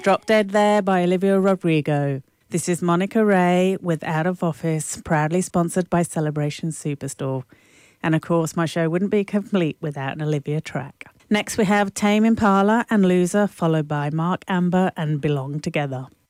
Drop Dead there by Olivia Rodrigo. This is Monica Ray with Out of Office, proudly sponsored by Celebration Superstore. And of course, my show wouldn't be complete without an Olivia track. Next we have Tame Impala and Loser, followed by Mark Amber and Belong Together.